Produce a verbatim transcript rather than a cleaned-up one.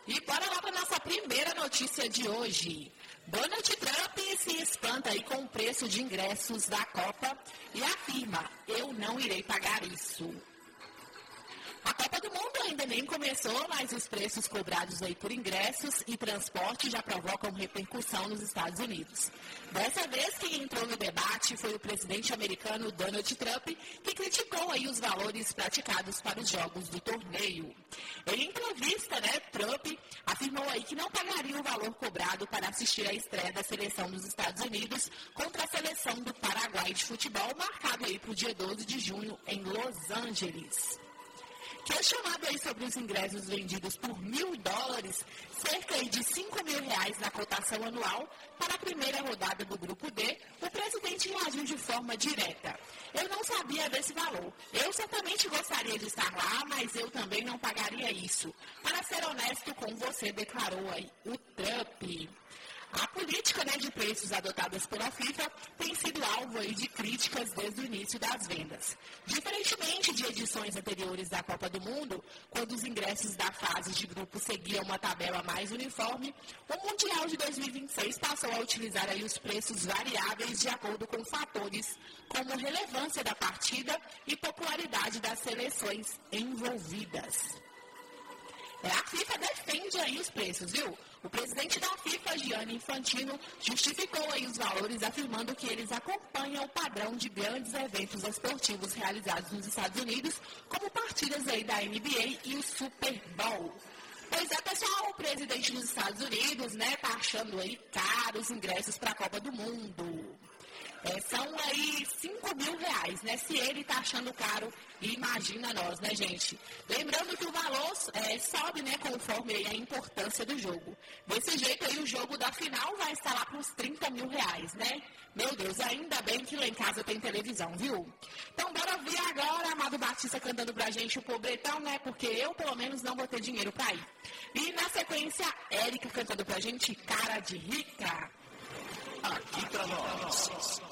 E bora lá para nossa primeira notícia de hoje. Donald Trump se espanta aí com o preço de ingressos da Copa e afirma: eu não irei pagar isso. A Copa do Mundo ainda nem começou, mas os preços cobrados aí por ingressos e transporte já provocam repercussão nos Estados Unidos. Dessa vez, quem entrou no debate foi o presidente americano Donald Trump, que criticou aí os valores praticados para os jogos do torneio. Em entrevista, né, Trump afirmou aí que não pagaria o valor cobrado para assistir à estreia da seleção dos Estados Unidos contra a seleção do Paraguai de futebol, marcado aí para o dia doze de junho em Los Angeles. Questionado aí sobre os ingressos vendidos por mil dólares, cerca de cinco mil reais na cotação anual, para a primeira rodada do Grupo D, o presidente reagiu de forma direta. Eu não sabia desse valor. Eu certamente gostaria de estar lá, mas eu também não pagaria isso. Para ser honesto com você, declarou aí o Trump. A política, né, de preços adotadas pela FIFA tem sido alvo aí de críticas desde o início das vendas. Diferentemente de edições anteriores da Copa do Mundo, quando os ingressos da fase de grupo seguiam uma tabela mais uniforme, o Mundial de dois mil e vinte e seis passou a utilizar aí os preços variáveis de acordo com fatores como relevância da partida e popularidade das seleções envolvidas. É, a FIFA defende aí os preços, viu? O presidente da FIFA, Gianni Infantino, justificou aí os valores, afirmando que eles acompanham o padrão de grandes eventos esportivos realizados nos Estados Unidos, como partidas aí da N B A e o Super Bowl. Pois é, pessoal, o presidente dos Estados Unidos, né, tá achando aí caros ingressos para a Copa do Mundo. É, são aí cinco mil reais, né? Se ele tá achando caro, imagina nós, né, gente? Lembrando que o valor é, sobe, né, conforme aí a importância do jogo. Desse jeito aí, o jogo da final vai estar lá para uns trinta mil reais, né? Meu Deus, ainda bem que lá em casa tem televisão, viu? Então, bora ver agora Amado Batista cantando pra gente o Pobretão, né? Porque eu, pelo menos, não vou ter dinheiro pra ir. E, na sequência, Érica cantando pra gente Cara de Rica. Aqui pra nós.